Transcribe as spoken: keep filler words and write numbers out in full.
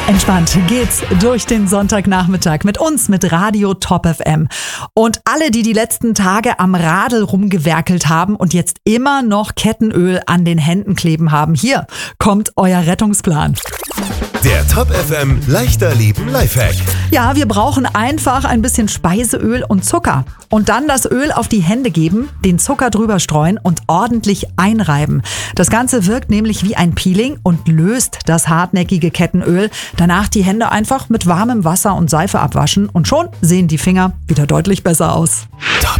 Entspannt geht's durch den Sonntagnachmittag mit uns, mit Radio Top F M. Und alle, die die letzten Tage am Radl rumgewerkelt haben und jetzt immer noch Kettenöl an den Händen kleben haben, hier kommt euer Rettungsplan. Der Top F M leichter Leben Lifehack. Ja, wir brauchen einfach ein bisschen Speiseöl und Zucker. Und dann das Öl auf die Hände geben, den Zucker drüber streuen und ordentlich einreiben. Das Ganze wirkt nämlich wie ein Peeling und löst das hartnäckige Kettenöl. Danach die Hände einfach mit warmem Wasser und Seife abwaschen und schon sehen die Finger wieder deutlich besser aus. Top